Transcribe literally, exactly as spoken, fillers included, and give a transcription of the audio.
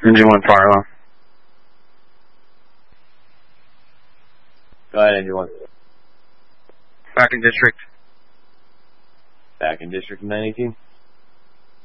Engine one, fire alarm. Go ahead, Engine one. Back in district. Back in District nine eighteen.